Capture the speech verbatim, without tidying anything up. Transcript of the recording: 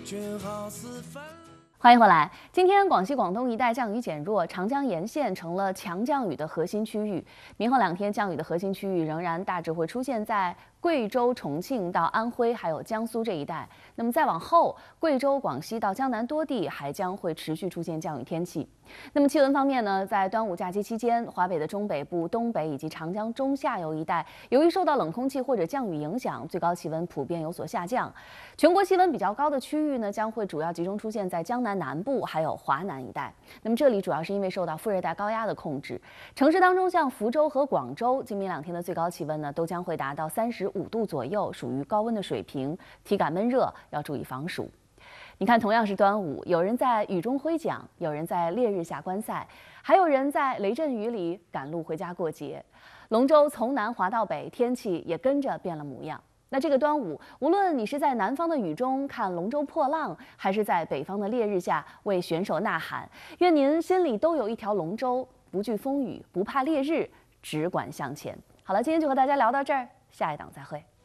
欢迎回来。今天广西、广东一带降雨减弱，长江沿线成了强降雨的核心区域。明后两天降雨的核心区域仍然大致会出现在贵州、重庆到安徽还有江苏这一带。那么再往后，贵州、广西到江南多地还将会持续出现降雨天气。那么气温方面呢，在端午假期期间，华北的中北部、东北以及长江中下游一带，由于受到冷空气或者降雨影响，最高气温普遍有所下降。全国气温比较高的区域呢，将会主要集中出现在江南南部还有华南一带。那么这里主要是因为受到副热带高压的控制，城市当中像福州和广州，今明两天的最高气温呢，都将会达到三十五度左右，属于高温的水平，体感闷热，要注意防暑。你看，同样是端午，有人在雨中挥桨，有人在烈日下观赛，还有人在雷阵雨里赶路回家过节。龙舟从南滑到北，天气也跟着变了模样。那这个端午，无论你是在南方的雨中看龙舟破浪，还是在北方的烈日下为选手呐喊，愿您心里都有一条龙舟，不惧风雨，不怕烈日，只管向前。好了，今天就和大家聊到这儿，下一档再会。